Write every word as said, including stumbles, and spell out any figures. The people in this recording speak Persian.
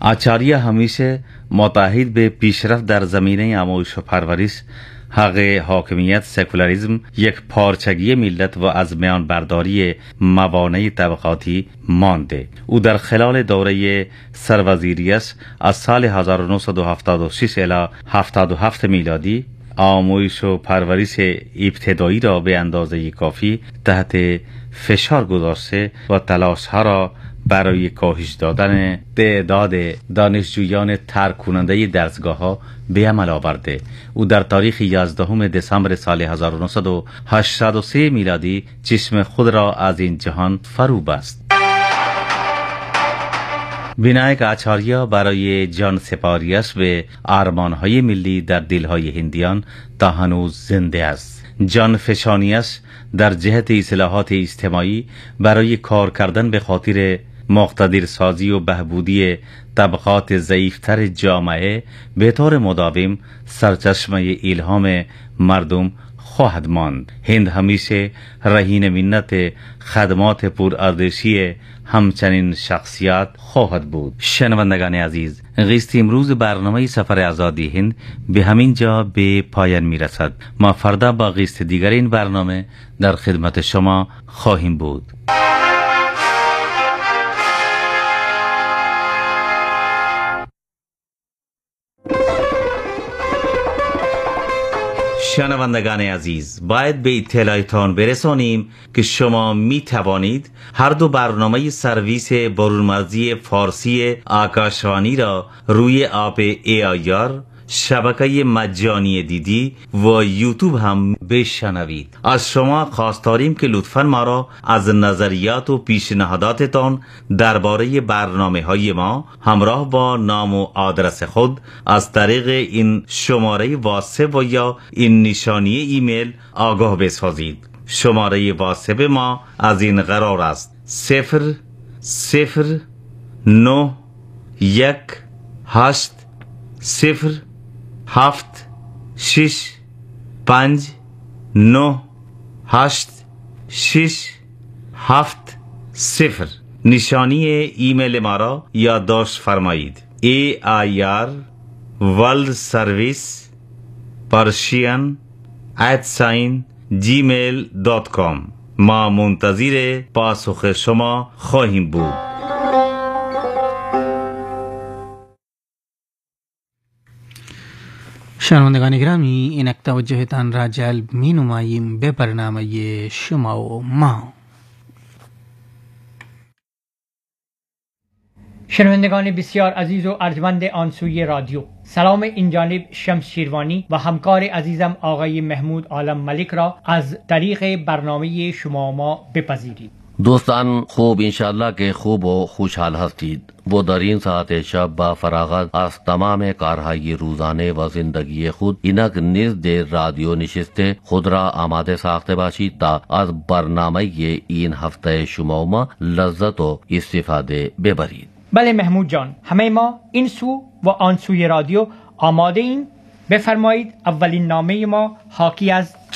آچاریا همیشه متحد به پیشرفت در زمینه آموزش و پرورش، حق حاکمیت، سکولاریسم، یک پارچگی ملت و از میان برداری موانع طبقاتی مانده. او در خلال دوره سروزیریش از سال هزار و نهصد و هفتاد و شش الی هفتاد و هفت میلادی آموزش و پرورش ابتدایی را به اندازه کافی تحت فشار گذاشته و تلاش‌ها را برای کاهش دادن تعداد دانشجویان ترک کننده درسگاه ها به عمل آورده. او در تاریخ یازدهم دسامبر سال هزار و نهصد و هشتاد و سه میلادی چشم خود را از این جهان فرو بست. وینایک آچاریا برای جان سپاریش به آرمان‌های ملی در دل‌های هندیان تا هنوز زنده است. جان فشانیش در جهت اصلاحات اجتماعی برای کار کردن به خاطر مقتدر سازی و بهبودی طبقات ضعیفتر جامعه به طور مداوم سرچشمه الهام مردم خواهد ماند. هند همیشه رهین منت خدمات پرارزشی همچنین شخصیت خواهد بود. شنوندگان عزیز، قسط امروز برنامه سفر آزادی هند به همین جا به پایان می رسد. ما فردا با قسط دیگر این برنامه در خدمت شما خواهیم بود. شنوندگان عزیز، باید به اطلاعتان برسانیم که شما می توانید هر دو برنامه سرویس برونمرزی فارسی آکاشوانی را روی اپ ای آی آر، شبکه مجانی دیدی و یوتیوب هم بشنوید. از شما خواست داریم که لطفاً ما را از نظریات و پیشنهاداتتان درباره برنامه های ما همراه با نام و آدرس خود از طریق این شماره واتساپ و یا این نشانی ایمیل آگاه بسازید. شماره واتساپ ما از این قرار است: صفر صفر نه یک هشت صفر هفت شش پنج نه هشت شش هفت صفر. نشانی ایمیل ما را یادداشت فرمایید: ای آی آر ورلد سرویس پرشین ات ساین جیمیل دات کام. ما منتظر پاسخ شما خواهیم بود. شنوندگان گرامی، اینک توجهتان را جلب می نماییم به برنامه شما و ما. شنوندگان بسیار عزیز و ارجمند آنسوی رادیو، سلام. این جانب شمس شیروانی و همکار عزیزم آقای محمود عالم ملک را از طریق برنامه شما ما بپذیرید. دوستان خوب، انشالله که خوب و خوشحال هستید و در این ساعت شب با فراغت از تمام کارهای روزانه و زندگی خود اینک نزد رادیو نشسته خود را آماده ساخته باشید تا از برنامه این هفته شما ما لذت و استفاده ببرید. بله محمود جان، همه ما این سو و آن سوی رادیو آماده ایم. بفرمایید اولین نامه ما حاکی از